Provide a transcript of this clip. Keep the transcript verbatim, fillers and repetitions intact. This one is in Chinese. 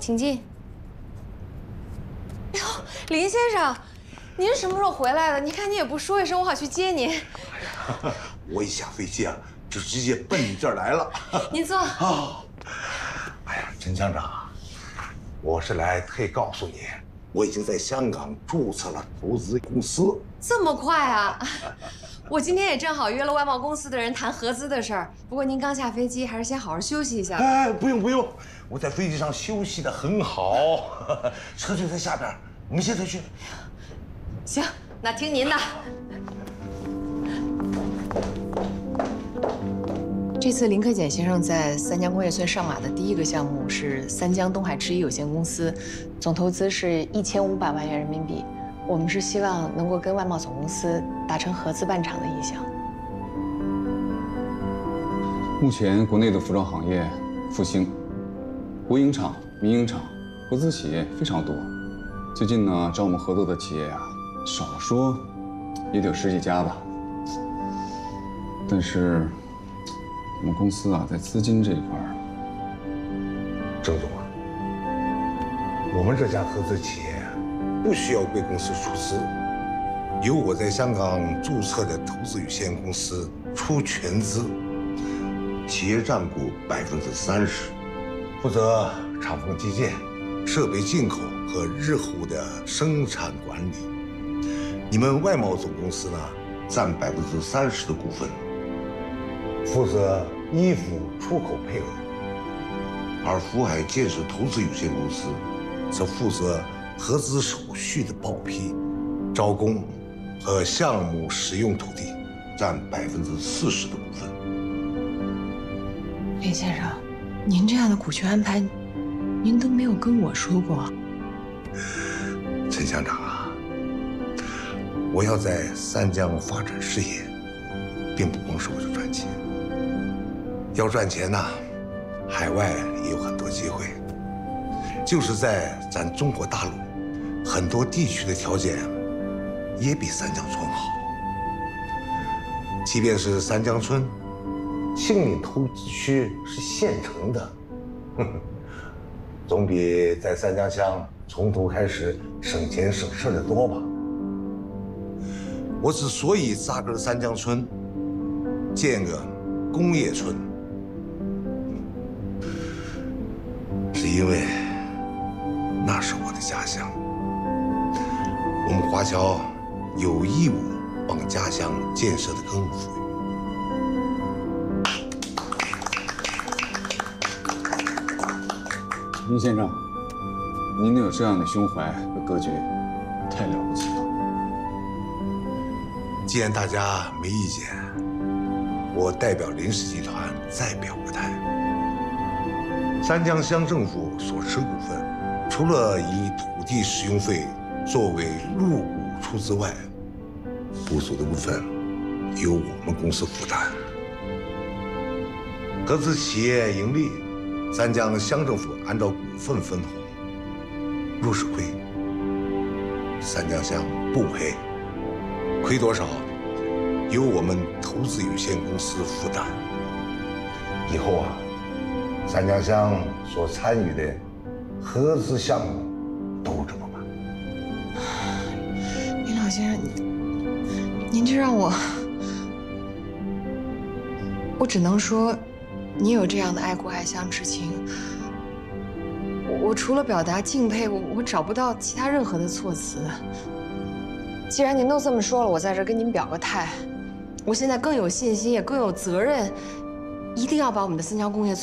请进。哎呦，林先生，您什么时候回来的？你看你也不说一声，我好去接您。 哎呀，我一下飞机啊，就直接奔你这儿来了。 您坐。 哦，哎呀，陈乡长，我是来特意告诉你，我已经在香港注册了投资公司。 这么快啊！我今天也正好约了外贸公司的人谈合资的事儿。不过您刚下飞机，还是先好好休息一下。 哎，不用不用，我在飞机上休息得很好，车就在下边，我们现在去。 行，那听您的。这次林克俭先生在三江工业村上马的第一个项目是三江东海制衣有限公司，总投资是一千五百万元人民币。我们是希望能够跟外贸总公司达成合资办厂的意向。 目前国内的服装行业复兴，国营厂、民营厂、合资企业非常多。最近呢，找我们合作的企业啊，少说也得有十几家吧。但是我们公司啊，在资金这一块儿， 郑总啊，我们这家合资企业不需要贵公司出资，由我在香港注册的投资有限公司出全资，企业占股百分之三十，负责厂房基建、设备进口和日后的生产管理。你们外贸总公司呢，占百分之三十的股份，负责衣服出口配额，而福海建设投资有限公司则负责合资手续的报批、招工和项目使用土地，占百分之四十的股份。 林先生，您这样的股权安排，您都没有跟我说过。 陈乡长啊，我要在三江发展事业，并不光是为了赚钱。要赚钱呢，海外也有很多机会，就是在咱中国大陆。很多地区的条件也比三江村好，即便是三江村，杏岭投资区是现成的，呵呵，总比在三江乡从头开始省钱省事的多吧。我之所以扎根三江村，建个工业村，是因为那是我的家乡。我们华侨有义务帮家乡建设的更富裕。 林先生，您能有这样的胸怀和格局，太了不起了。 既然大家没意见，我代表林氏集团再表个态。三江乡政府所持股份，除了以土地使用费作为入股出资外，不足的部分由我们公司负担。合资企业盈利，三江乡政府按照股份分红，入是亏，三江乡不赔，亏多少由我们投资有限公司负担。以后啊，三江乡所参与的合资项目都这么办。 林老先生，您您这让我，我只能说，你有这样的爱国爱乡之情，我我除了表达敬佩，我我找不到其他任何的措辞。既然您都这么说了，我在这儿跟您表个态，我现在更有信心，也更有责任，一定要把我们的三江工业村